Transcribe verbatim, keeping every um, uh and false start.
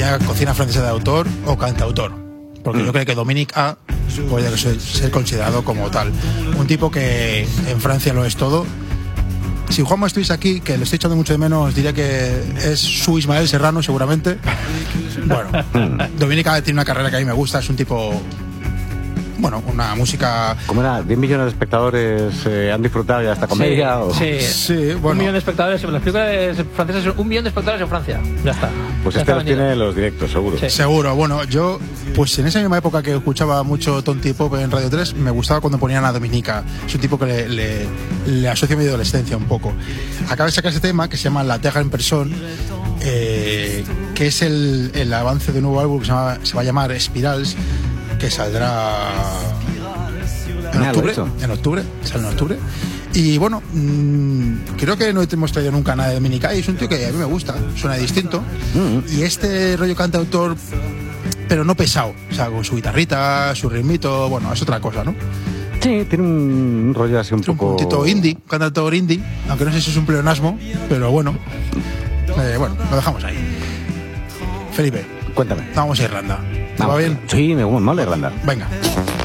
sería cocina francesa de autor o cantautor, porque mm. yo creo que Dominique A puede ser considerado como tal. Un tipo que en Francia lo es todo. Si Juanma estuviese aquí, que le estoy echando mucho de menos, diría que es su Ismael Serrano, seguramente. Bueno, Dominique A tiene una carrera que a mí me gusta, es un tipo... Bueno, una música... ¿Cómo era? ¿diez millones de espectadores eh, han disfrutado ya esta comedia? Sí, o... sí. sí, bueno. Un millón de espectadores, las películas francesas son un millón de espectadores en Francia. Ya está. Pues ya este está los tiene los directos, seguro. Sí. Seguro, bueno, yo, pues en esa misma época que escuchaba mucho Tonti Pop en Radio tres, me gustaba cuando ponían a Dominica. Es un tipo que le, le, le asocia a mi adolescencia un poco. Acaba de sacar ese tema que se llama La Terre en Personne, eh, que es el, el avance de un nuevo álbum que se, llama, se va a llamar Spirals, que saldrá en octubre, en octubre, sale en octubre. Y bueno, mmm, creo que no hemos traído nunca nada de Dominica y es un tío que a mí me gusta, suena distinto. Mm-hmm. Y este rollo cantautor, pero no pesado, o sea, con su guitarrita, su ritmito, bueno, es otra cosa, ¿no? Sí, tiene un rollo así un tiene poco... un puntito indie, un cantautor indie, aunque no sé si es un pleonasmo, pero bueno, eh, bueno, lo dejamos ahí. Felipe, cuéntame. Vamos a Irlanda. ¿Te va bien? Sí, me gusta mal Irlanda. Venga.